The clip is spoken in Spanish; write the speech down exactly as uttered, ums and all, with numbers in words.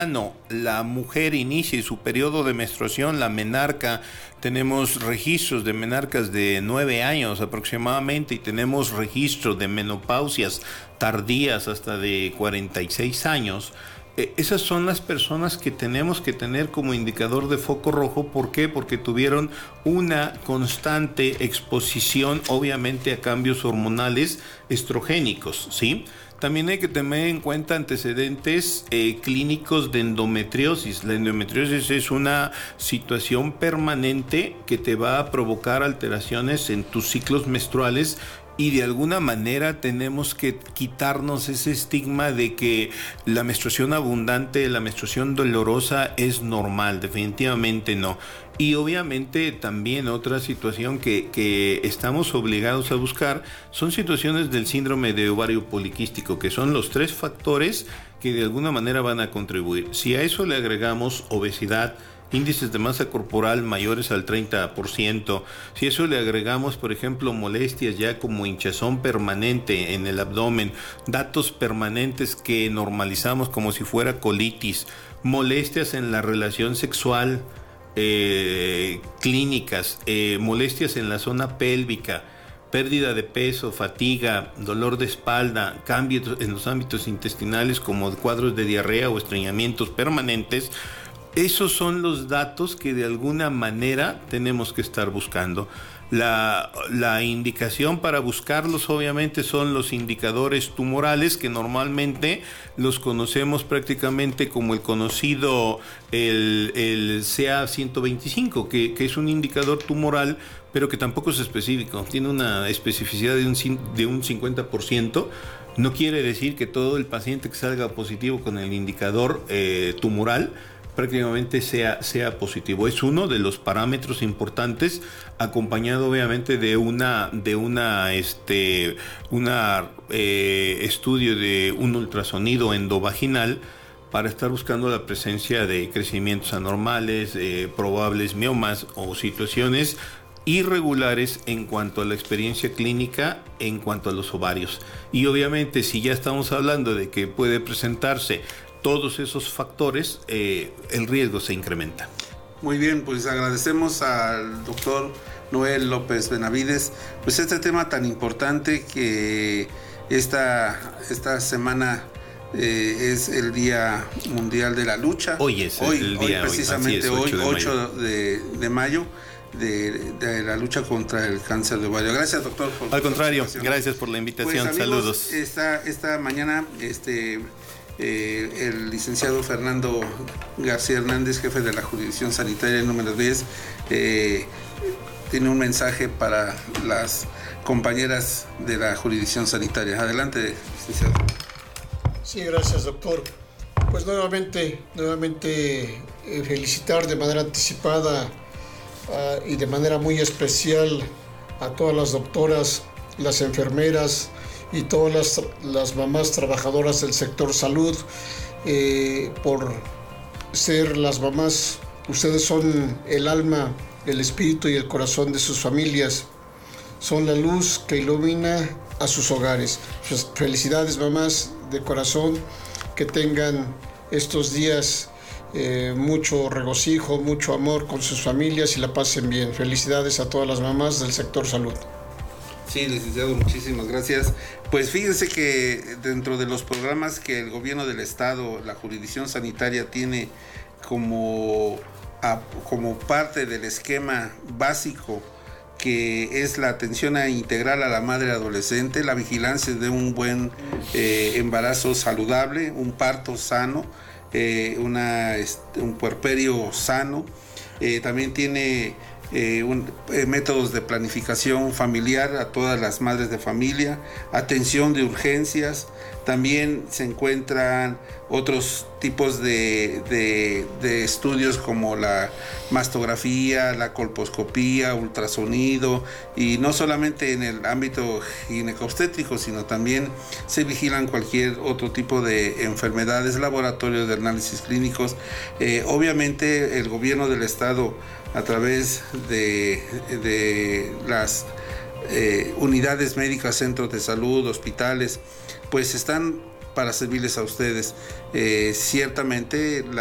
No, la mujer inicie su periodo de menstruación, la menarca, tenemos registros de menarcas de nueve años aproximadamente y tenemos registros de menopausias tardías hasta de cuarenta y seis años. Eh, esas son las personas que tenemos que tener como indicador de foco rojo. ¿Por qué? Porque tuvieron una constante exposición, obviamente, a cambios hormonales estrogénicos, ¿sí? También hay que tener en cuenta antecedentes eh, clínicos de endometriosis. La endometriosis es una situación permanente que te va a provocar alteraciones en tus ciclos menstruales y de alguna manera tenemos que quitarnos ese estigma de que la menstruación abundante, la menstruación dolorosa es normal. Definitivamente no. Y obviamente también otra situación que, que estamos obligados a buscar son situaciones del síndrome de ovario poliquístico, que son los tres factores que de alguna manera van a contribuir. Si a eso le agregamos obesidad, índices de masa corporal mayores al treinta por ciento, si a eso le agregamos, por ejemplo, molestias ya como hinchazón permanente en el abdomen, datos permanentes que normalizamos como si fuera colitis, molestias en la relación sexual, eh, clínicas, eh, molestias en la zona pélvica, pérdida de peso, fatiga, dolor de espalda, cambios en los ámbitos intestinales como cuadros de diarrea o estreñimientos permanentes. Esos son los datos que de alguna manera tenemos que estar buscando. La, la indicación para buscarlos obviamente son los indicadores tumorales, que normalmente los conocemos prácticamente como el conocido el, el C A ciento veinticinco, que, que es un indicador tumoral, pero que tampoco es específico, tiene una especificidad de un, de un cincuenta por ciento. No quiere decir que todo el paciente que salga positivo con el indicador eh, tumoral prácticamente sea, sea positivo. Es uno de los parámetros importantes, acompañado obviamente de una de una este una eh, estudio de un ultrasonido endovaginal para estar buscando la presencia de crecimientos anormales, eh, probables miomas o situaciones irregulares en cuanto a la experiencia clínica, en cuanto a los ovarios. Y obviamente si ya estamos hablando de que puede presentarse todos esos factores, eh, el riesgo se incrementa. Muy bien, pues agradecemos al doctor Noel López Benavides, pues este tema tan importante que esta, esta semana eh, es el Día Mundial de la Lucha. Hoy es hoy, el hoy, día, precisamente hoy, hoy, ocho de, de mayo, de, de la lucha contra el cáncer de ovario. Gracias, doctor. Por Al contrario, gracias por la invitación. Pues, amigos, saludos. Esta, esta mañana, este... Eh, el licenciado Fernando García Hernández, jefe de la jurisdicción sanitaria número diez, eh, tiene un mensaje para las compañeras de la jurisdicción sanitaria. Adelante, licenciado. Sí, gracias, doctor. Pues nuevamente, nuevamente eh, felicitar de manera anticipada uh, y de manera muy especial a todas las doctoras, las enfermeras y todas las, las mamás trabajadoras del sector salud, eh, por ser las mamás. Ustedes son el alma, el espíritu y el corazón de sus familias. Son la luz que ilumina a sus hogares. Pues, felicidades, mamás, de corazón, que tengan estos días eh, mucho regocijo, mucho amor con sus familias y la pasen bien. Felicidades a todas las mamás del sector salud. Sí, licenciado, muchísimas gracias. Pues fíjense que dentro de los programas que el gobierno del estado, la jurisdicción sanitaria tiene como, a, como parte del esquema básico, que es la atención integral a la madre adolescente, la vigilancia de un buen eh, embarazo saludable, un parto sano, eh, una, este, un puerperio sano. Eh, también tiene Eh, un, eh, métodos de planificación familiar a todas las madres de familia, atención de urgencias. También se encuentran otros tipos de, de, de estudios como la mastografía, la colposcopía, ultrasonido, y no solamente en el ámbito ginecobstétrico, sino también se vigilan cualquier otro tipo de enfermedades, laboratorios de análisis clínicos. Eh, obviamente el gobierno del estado, a través de, de las eh, unidades médicas, centros de salud, hospitales, pues están para servirles a ustedes. Eh, ciertamente la